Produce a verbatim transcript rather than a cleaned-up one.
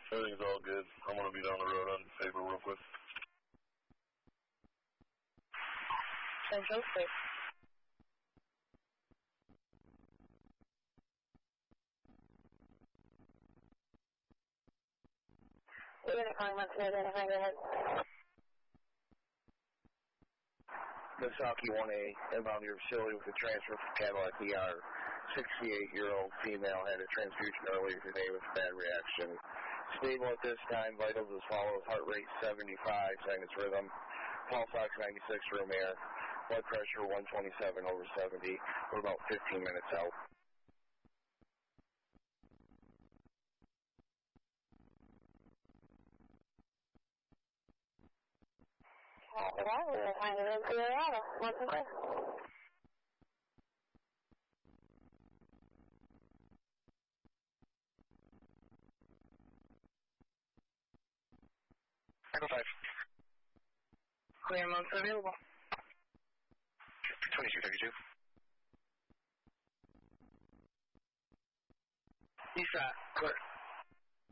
Everything's all good. I'm going to be down the road on paper real quick. Central six. We're going to call him up to identify the head. Misaki one A, inbound your facility with a transfer from Cadillac E R. sixty-eight-year-old female had a transfusion earlier today with bad reaction. Stable at this time, vitals as follows: heart rate seventy-five, sinus rhythm, pulse ox ninety-six, room air, blood pressure one twenty-seven over seventy. We're about fifteen minutes out. Copy that. We're going to find it in Colorado. Once again. Echo five. Clear amounts available. twenty-two thirty-two. East side. Clear.